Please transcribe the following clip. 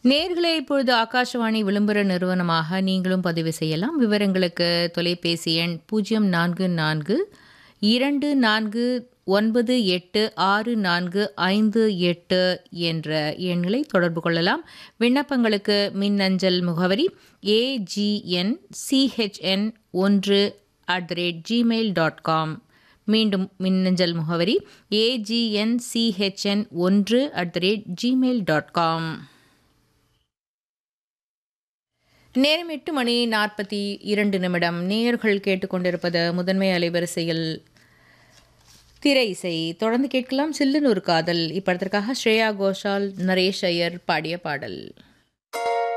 நேர்களே இப்பொழுது ஆகாஷவாணி விளம்பர நிறுவனமாக நீங்களும் பதிவு செய்யலாம். விவரங்களுக்கு தொலைபேசி எண் 044 24986458 என்ற எண்களை தொடர்பு கொள்ளலாம். விண்ணப்பங்களுக்கு மின்னஞ்சல் முகவரி agnchn1@gmail.com. மீண்டும் மின்னஞ்சல் முகவரி agnchn1@gmail.com. நேரம் 8:42. நேயர்கள் கேட்டுக்கொண்டிருப்பது முதன்மை அலைவரிசையில் திரை இசை. தொடர்ந்து கேட்கலாம் சில்லுன்னு ஒரு காதல். இப்படத்திற்காக ஸ்ரேயா கோஷால், நரேஷ் ஐயர் பாடிய பாடல்.